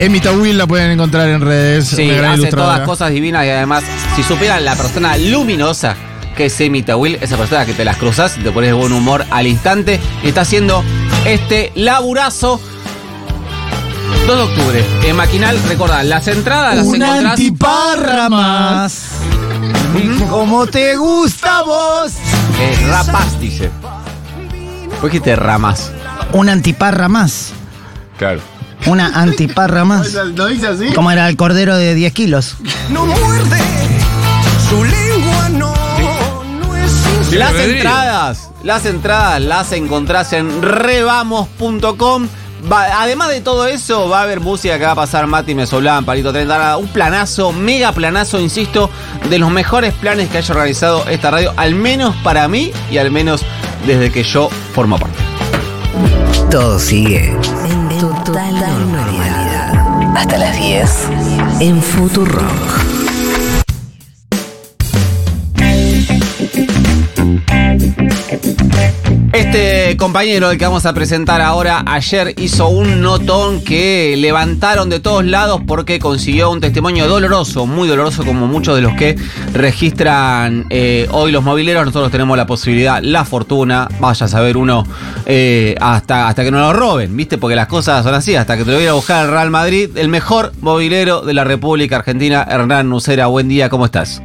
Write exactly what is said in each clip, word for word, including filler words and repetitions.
Emita Will la pueden encontrar en redes. Sí, una gran hace ilustradora. todas cosas divinas y además, si supieran la persona luminosa que es Emita Will, esa persona que te las cruzas y te pones de buen humor al instante, y está haciendo este laburazo. dos de octubre, en Maquinal, recordad, las entradas las Una encontrás. antiparra más. Como te gusta a vos. Eh, rapaz, dice. ¿Por qué te ramas? Una antiparra más. Claro. Una antiparra más. ¿No dice así? Como era el cordero de diez kilos. No muerde, su lengua no, no es sincera. Las entradas, las entradas las encontrás en revamos punto com. Va, además de todo eso, va a haber música que va a pasar Mati Mesolán, Palito treinta, un planazo, mega planazo, insisto, de los mejores planes que haya organizado esta radio, al menos para mí y al menos desde que yo formo parte. Todo sigue en total normalidad. Hasta las diez en Futurock. Este compañero, el que vamos a presentar ahora, ayer hizo un notón que levantaron de todos lados porque consiguió un testimonio doloroso, muy doloroso, como muchos de los que registran eh, hoy los mobileros. Nosotros tenemos la posibilidad, la fortuna, vaya a saber uno, eh, hasta, hasta que no lo roben, ¿viste? Porque las cosas son así, hasta que te lo viera a buscar el Real Madrid. El mejor mobilero de la República Argentina, Hernán Nucera. Buen día, ¿cómo estás?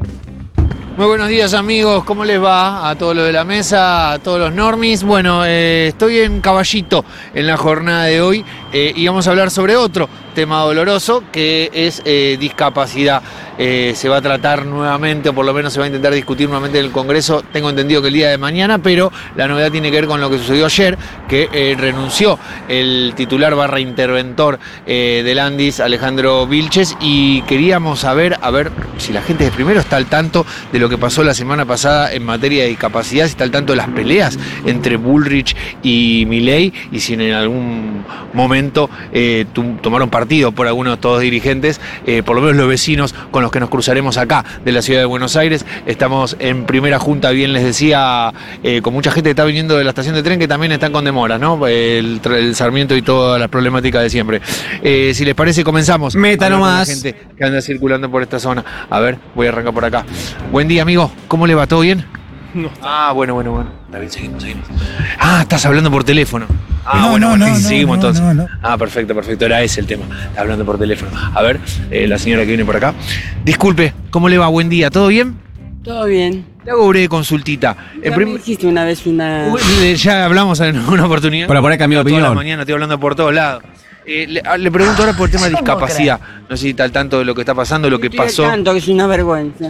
Muy buenos días, amigos, ¿cómo les va? A todos los de la mesa, a todos los normis. Bueno, eh, estoy en Caballito en la jornada de hoy eh, y vamos a hablar sobre otro tema doloroso que es eh, discapacidad. Eh, se va a tratar nuevamente, o por lo menos se va a intentar discutir nuevamente en el Congreso, tengo entendido que el día de mañana, pero la novedad tiene que ver con lo que sucedió ayer, que eh, renunció el titular barra interventor eh, del Andis, Alejandro Vilches, y queríamos saber, a ver si la gente de primero está al tanto de lo que pasó la semana pasada en materia de discapacidad, si está al tanto de las peleas entre Bullrich y Milei, y si en algún momento eh, tomaron partido por algunos de estos dirigentes, eh, por lo menos los vecinos con los que nos cruzaremos acá de la ciudad de Buenos Aires. Estamos en primera junta, bien les decía, eh, con mucha gente que está viniendo de la estación de tren, que también están con demora, ¿no? El, el Sarmiento y todas las problemáticas de siempre. Eh, si les parece, comenzamos. Meta nomás. La gente que anda circulando por esta zona. A ver, voy a arrancar por acá. Buen día, amigo. ¿Cómo le va? ¿Todo bien? No. Ah, bueno, bueno, bueno. Está bien, seguimos, seguimos. Ah, estás hablando por teléfono. Ah, No, bueno, no, bueno, no, sí, no, seguimos no, entonces. no, no. Ah, perfecto, perfecto. Era ese el tema. Está hablando por teléfono. A ver, eh, la señora que viene por acá. Disculpe, ¿cómo le va? Buen día. ¿Todo bien? Todo bien. Le hago breve consulta. En Ya prim- me hiciste una vez una... Uy, ya hablamos en una oportunidad. Para poner cambio de Toda la opinión. mañana estoy hablando por todos lados. Eh, le, le pregunto ahora por el tema de discapacidad. No sé si está al tanto de lo que está pasando, lo que Estoy al pasó. tanto, que es una vergüenza.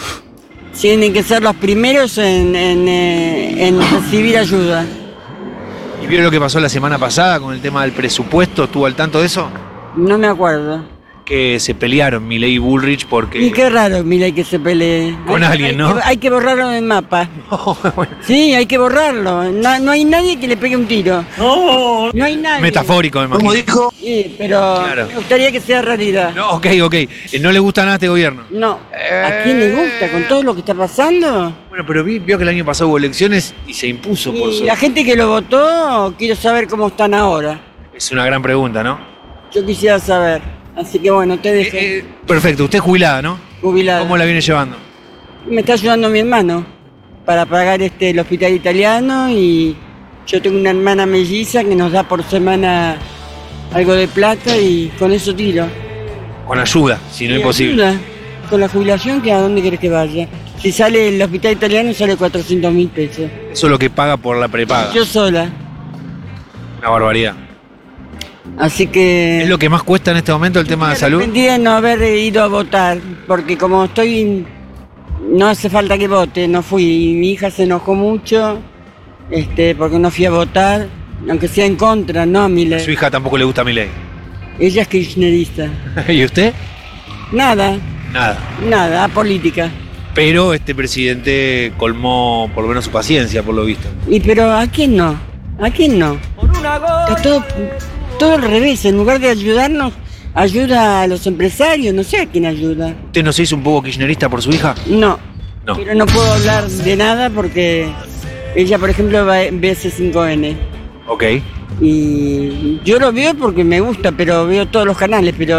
Tienen que ser los primeros en, en, eh, en recibir ayuda. ¿Y vieron lo que pasó la semana pasada con el tema del presupuesto? ¿Estuvo al tanto de eso? No me acuerdo. Que se pelearon Milei y Bullrich porque... Y qué raro, mira, que se pelee. Con Hay- alguien, hay ¿no? que- hay que borrarlo del mapa. Oh, bueno, Sí, hay que borrarlo. No, no hay nadie que le pegue un tiro. No, no hay nadie. metafórico, me imagino. dijo? Sí, pero Claro. me gustaría que sea realidad. No, ok, ok. Eh, ¿No le gusta nada a este gobierno? No. ¿A quién le gusta con todo lo que está pasando? Bueno, pero vi- vio que el año pasado hubo elecciones y se impuso por Y su... la gente que lo votó, quiero saber cómo están ahora. Es una gran pregunta, ¿no? Yo quisiera saber. Así que bueno, te dejo. Eh, eh, perfecto, usted es jubilada, ¿no? Jubilado. ¿Cómo la viene llevando? Me está ayudando mi hermano para pagar este el hospital italiano, y yo tengo una hermana melliza que nos da por semana algo de plata y con eso tiro. Con ayuda, si no Y es posible. ayuda. Con la jubilación, ¿que a dónde querés que vaya? Si sale el hospital italiano, sale cuatrocientos mil pesos. Eso es lo que paga por la prepaga. Yo sola. Una barbaridad. Así que... ¿Es lo que más cuesta en este momento el tema de Me salud? arrepentí de no haber ido a votar, porque como estoy, no hace falta que vote, no fui. Y mi hija se enojó mucho, este, porque no fui a votar, aunque sea en contra, no a mi A su ley. hija tampoco le gusta mi ley. Ella es kirchnerista. ¿Y usted? Nada, Nada. nada, política. Pero este presidente colmó por lo menos su paciencia, por lo visto. Y pero ¿a quién no? ¿A quién no? Está todo, todo al revés, en lugar de ayudarnos, ayuda a los empresarios, no sé a quién ayuda. ¿Usted no se hizo un poco kirchnerista por su hija? No, No. pero no puedo hablar de nada porque ella, por ejemplo, va- ve C cinco N. Ok. Y yo lo veo porque me gusta, pero veo todos los canales, pero